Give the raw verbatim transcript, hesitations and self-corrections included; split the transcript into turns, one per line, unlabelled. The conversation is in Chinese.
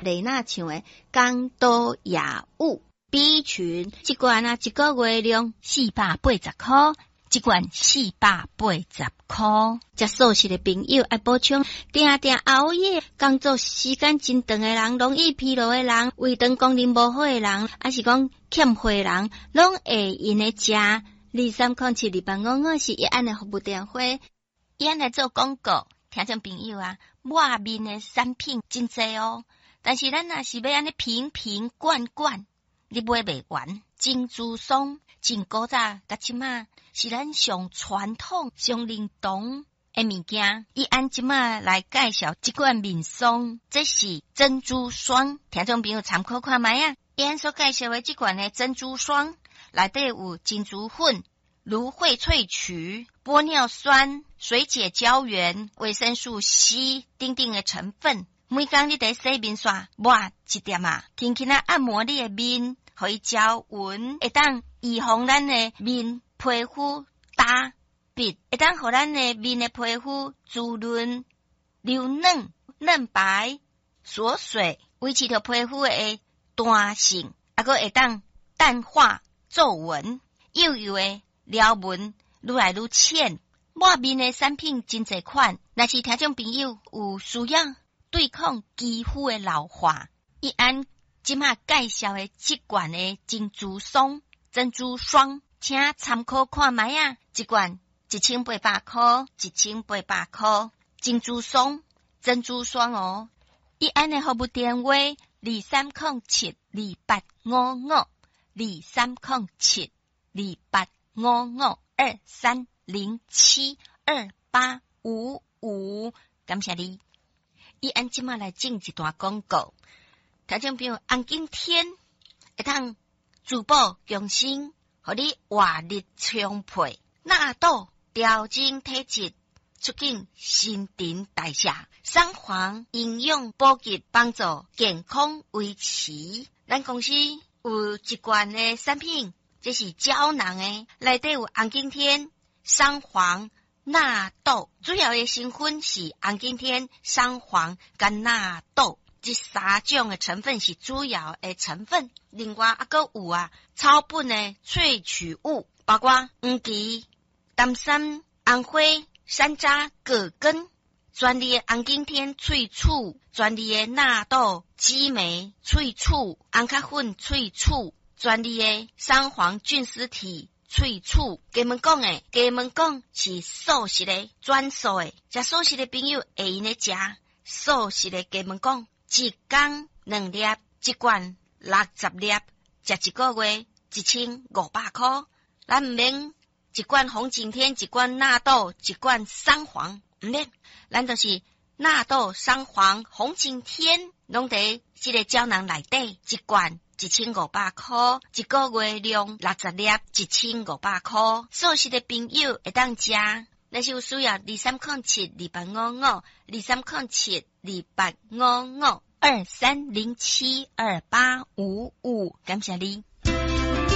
雷娜唱的《江都雅舞》，B 群一罐啊，一个月量
四百八十块，一罐四百八十块。
食素食的朋友爱补充，定定熬夜、工作时间真长的人，容易疲劳的人，胃肠功能无好的人，还是讲欠血的人，拢会用来食二三空七二八五五是一安的服务电话。
伊安来做广告，听众朋友啊，外面的产品真侪哦，但是咱若是要安尼瓶瓶罐罐，你买袂完。珍珠松真古早甲即马是咱上传统、上灵动的物件。伊按即马来介绍即款面霜，这是珍珠霜，听众朋友参考看卖啊。伊按所介绍的即款的珍珠霜，内底有珍珠粉、芦荟萃取、玻尿酸、水解胶原、维生素 C 等等的成分。每工你得洗面刷抹一点啊，轻轻啊按摩你的面，互伊胶纹，会当预防咱的面皮肤干瘪，会当互咱的面的皮肤滋润、流嫩、嫩白、锁水，维持着皮肤的弹性，啊个会当淡化皱纹，幼幼的撩纹愈来愈浅。抹面的产品真侪款，若是听众朋友有需要对抗肌肤的老化，伊按即马介绍的即罐的珍珠霜、珍珠霜，请参考看卖啊！一罐一千八百块，一千八百块。珍珠霜、珍珠霜哦，伊按的服务电话二三零七二八五五，二三零七二八五五，二三零七二八五五，感谢你。伊按即马来进一段广告，听众朋友，红景天会当珠宝强身，互你活力充沛，纳豆调整体质，促进新陈代谢，三黄营养补给，帮助健康维持。咱公司有一罐的产品，这是胶囊的，内底有红景天、三黄、纳豆，主要的成分是红景天、三黄跟纳豆，这三种的成分是主要的成分。另外还佫有啊草本的萃取物，包括黄芪、丹参、红花、山楂、葛根，专利的红景天萃取，专利的纳豆、激酶萃取，红咖粉萃取，专利的三黄菌丝体萃取。给们讲诶，给们讲是素食的专属的，食素食的朋友会用来食素食的。给们讲一天两粒，一罐六十粒，食一个月一千五百块。咱唔免一罐红景天，一罐纳豆，一罐三黄，唔免，咱就是纳豆、三黄、红景天，拢伫这个胶囊内底，一罐一千五百块，一个月量六十粒，一千五百块。素食的朋友会当食，若是有需要二三零七二八五五，二三零七二八五五，二三零七二八五五，感谢你。